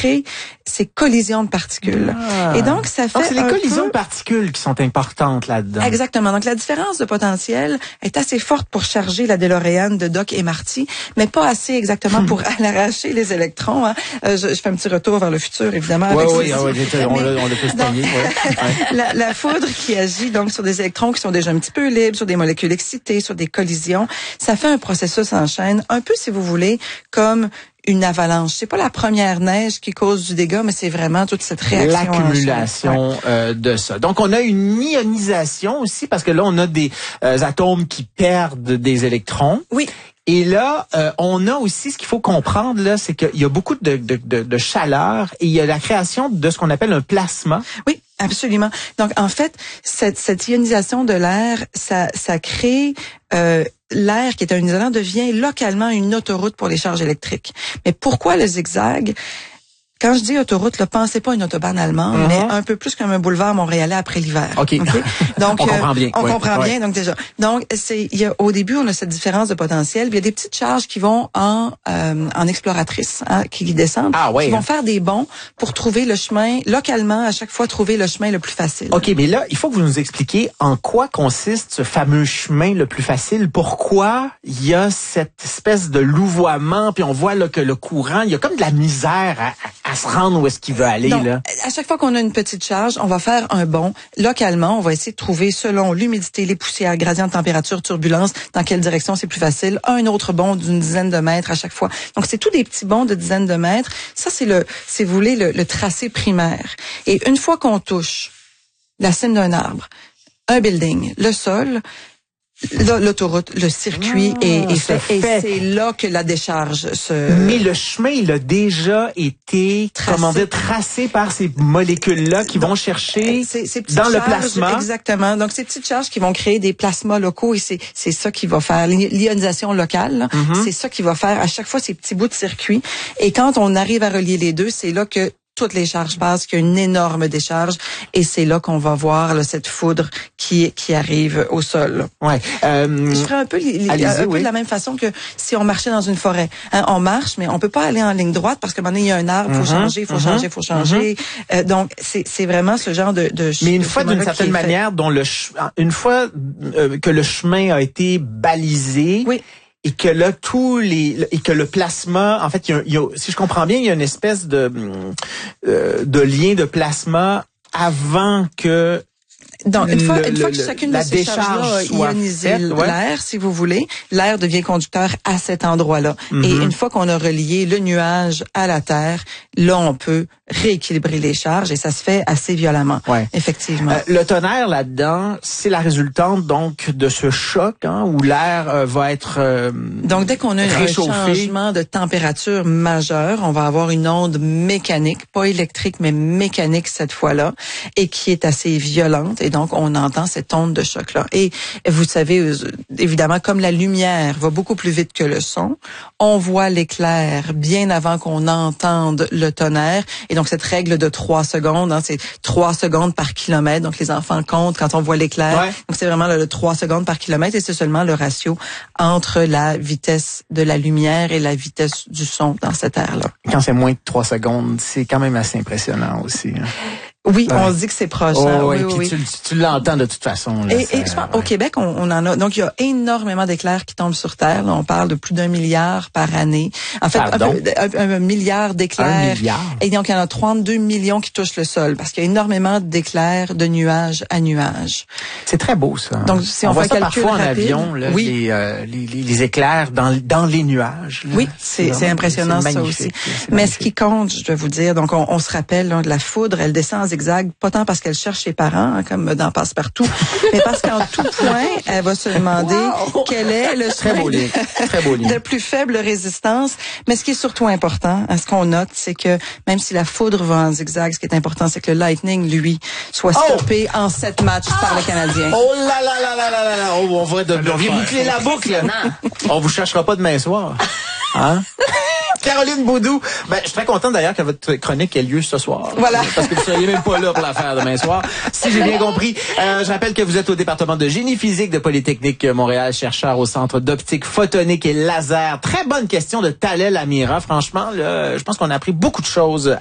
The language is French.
crée ces collisions de particules. Et donc, ça fait donc, c'est les collisions de particules qui sont importantes là-dedans. Exactement. Donc, la différence de potentiel est assez forte pour charger la DeLorean de Doc et Marty, mais pas assez exactement pour aller arracher les électrons. Hein. Je fais un petit retour vers le futur, évidemment. Oui, avec on l'a tous pogné. La foudre qui agit donc sur des électrons qui sont déjà un petit peu libres, sur des molécules excitées, sur des collisions, ça fait un processus en chaîne, un peu, si vous voulez, comme une avalanche. C'est pas la première neige qui cause du dégât, mais c'est vraiment toute cette réaction. L'accumulation de ça. Donc, on a une ionisation aussi, parce que là, on a des atomes qui perdent des électrons. Oui. Et là, on a aussi, ce qu'il faut comprendre, là, c'est qu'il y a beaucoup de chaleur et il y a la création de ce qu'on appelle un plasma. Oui. Absolument. Donc, en fait, cette ionisation de l'air, ça crée l'air qui est un isolant devient localement une autoroute pour les charges électriques. Mais pourquoi le zigzag? Quand je dis autoroute, là, pensez pas une autobahn allemande, mais un peu plus comme un boulevard montréalais après l'hiver. OK. Donc, on comprend bien. On comprend bien, donc déjà. Donc, au début, on a cette différence de potentiel. Il y a des petites charges qui vont en exploratrice, hein, qui descendent, qui vont faire des bonds pour trouver le chemin, localement, à chaque fois, trouver le chemin le plus facile. OK, mais là, il faut que vous nous expliquiez en quoi consiste ce fameux chemin le plus facile. Pourquoi il y a cette espèce de louvoiement, puis on voit là que le courant, il y a comme de la misère à se rendre où est-ce qu'il veut aller. Donc, là. À chaque fois qu'on a une petite charge, on va faire un bond. Localement, on va essayer de trouver, selon l'humidité, les poussières, gradient de température, turbulence, dans quelle direction c'est plus facile. Un autre bond d'une dizaine de mètres à chaque fois. Donc, c'est tous des petits bonds de dizaines de mètres. Ça, c'est si vous voulez, le tracé primaire. Et une fois qu'on touche la cime d'un arbre, un building, le sol, l'autoroute, le circuit est fait. Et c'est là que la décharge se... Mais le chemin, il a déjà été tracé par ces molécules-là qui vont chercher dans le plasma. Exactement. Donc, ces petites charges qui vont créer des plasmas locaux et c'est ça qui va faire l'ionisation locale. C'est ça qui va faire à chaque fois ces petits bouts de circuit. Et quand on arrive à relier les deux, c'est là que toutes les charges passent, qu'il y a une énorme décharge, et c'est là qu'on va voir là, cette foudre qui arrive au sol. Ouais. Je ferais un peu, de la même façon que si on marchait dans une forêt. Hein, on marche, mais on peut pas aller en ligne droite parce qu'à un moment donné, il y a un arbre, faut changer. Donc, c'est vraiment ce genre de mais une fois, d'une certaine manière, une fois que le chemin a été balisé, et que là et que le plasma, en fait, il y a, si je comprends bien, il y a une espèce de lien de plasma avant que donc, une fois que chacune de ces charges-là a ionisé l'air, si vous voulez, l'air devient conducteur à cet endroit-là. Et une fois qu'on a relié le nuage à la Terre, là, on peut rééquilibrer les charges et ça se fait assez violemment. Effectivement. Le tonnerre, là-dedans, c'est la résultante, donc, de ce choc, hein, où l'air va être donc, dès qu'on a un changement de température majeur, on va avoir une onde mécanique, pas électrique, mais mécanique cette fois-là, et qui est assez violente. Et donc, on entend cette onde de choc-là. Et vous savez, évidemment, comme la lumière va beaucoup plus vite que le son, on voit l'éclair bien avant qu'on entende le tonnerre. Et donc, cette règle de 3 secondes, hein, c'est 3 secondes par kilomètre. Donc, les enfants comptent quand on voit l'éclair. Donc, c'est vraiment le 3 secondes par kilomètre. Et c'est seulement le ratio entre la vitesse de la lumière et la vitesse du son dans cette air-là. Quand c'est moins de 3 secondes, c'est quand même assez impressionnant aussi. Hein. Oui, on se dit que c'est proche. Puis tu l'entends de toute façon. Là, et je pense, au Québec, on en a. Donc, il y a énormément d'éclairs qui tombent sur Terre. Là, on parle de plus d'1 milliard par année. En fait, un milliard d'éclairs. 1 milliard. Et donc, il y en a 32 millions qui touchent le sol parce qu'il y a énormément d'éclairs de nuage à nuage. C'est très beau, ça. Donc, si on fait voit un ça calcul parfois rapide, en avion, là, les éclairs dans les nuages. Là. Oui, c'est impressionnant ça aussi. Mais ce qui compte, je dois vous dire, donc on se rappelle là, de la foudre, elle descend en zigzag, pas tant parce qu'elle cherche ses parents, hein, comme dans Passe-Partout, mais parce qu'en tout point, elle va se demander quel est le chemin de plus faible résistance. Mais ce qui est surtout important, ce qu'on note, c'est que même si la foudre va en zigzag, ce qui est important, c'est que le Lightning, lui, soit stoppé en 7 matchs par le Canadien. Oh là là là là là là là! Oh, on vient boucler la boucle. On vous cherchera pas demain soir. Hein? Caroline Baudou, je suis très contente d'ailleurs que votre chronique ait lieu ce soir. Voilà. Parce que vous seriez même pas là pour la faire demain soir. Si j'ai bien compris. Je rappelle que vous êtes au département de génie physique de Polytechnique Montréal, chercheur au Centre d'optique photonique et laser. Très bonne question de Talel Amira. Franchement, là, je pense qu'on a appris beaucoup de choses